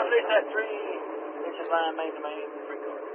release that 3 inches line main to main, 3 quarters.